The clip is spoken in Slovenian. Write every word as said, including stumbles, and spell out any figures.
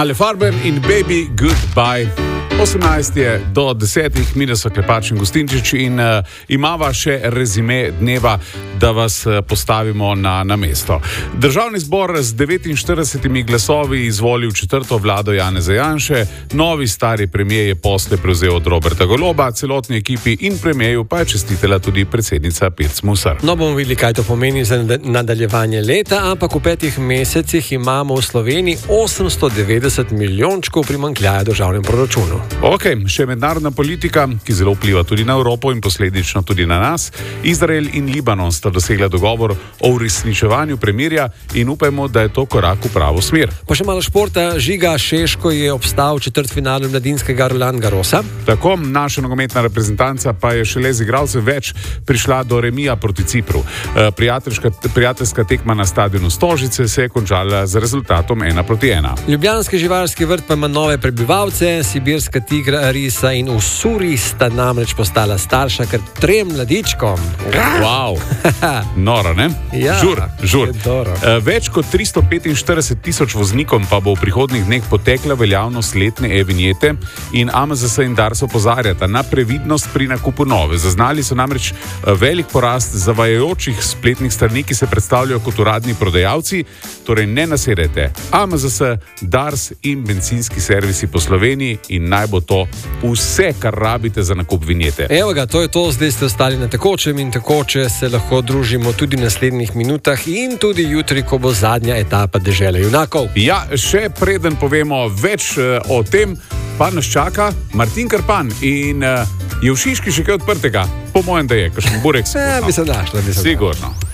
Ale Farber in Baby Goodbye. osemnajst je do desetih, mi so Klepač in Gustinčič in uh, imava še rezime dneva, da vas uh, postavimo na, na mesto. Državni zbor z devetinštiridesetimi glasovi izvolil četrto vlado Janeza Janše, novi stari premijer je posle prevzel od Roberta Goloba, celotni ekipi in premijeju pa je čestitela tudi predsednica Pirc Musar. No, bomo videli, kaj to pomeni za nadaljevanje leta, ampak v petih mesecih imamo v Sloveniji osemsto devetdeset milijončkov primanjkljaja državnem proračunu. Ok, še mednarodna politika, ki zelo vpliva tudi na Evropo in posledično tudi na nas. Izrael in Libanon sta dosegla dogovor o uresničevanju premirja in upajmo, da je to korak v pravo smer. Pa še malo športa. Žiga Šeško je obstal v četrtfinalu mladinskega Roland Garrosa. Tako, naša nogometna reprezentanca pa je šele z igralcev več prišla do remija proti Cipru. Prijateljska, prijateljska tekma na stadionu Stožice se je končala z rezultatom ena proti ena. Ljubljanski živalski vrt pa ima nove prebivalce, sibirska tigra Arisa in Usuri sta namreč postala starša kar trem mladičkom. Wow, noro, ne? Ja, žur, žur. Je Več kot tristo petinštirideset tisoč voznikom pa bo v prihodnjih dneh potekla veljavnost letne e-vinjete in A M Z S in Dars opozarjata na previdnost pri nakupu nove. Zaznali so namreč velik porast zavajajočih spletnih strani, ki se predstavljajo kot uradni prodajalci, torej ne nasedajte. A M Z S, Dars in bencinski servisi po Sloveniji in naj bo to vse, kar rabite za nakup vinjete. Evo ga, to je to, zdaj ste ostali na tekočem in tekoče se lahko družimo tudi v naslednjih minutah in tudi jutri, ko bo zadnja etapa Dežele junakov. Ja, še preden povemo več uh, o tem, pa nas čaka Martin Krpan in uh, je v Šiški še kaj odprtega? Po mojem, da je, kakšen burek. Ja, bi se našla, bi se Sigurno.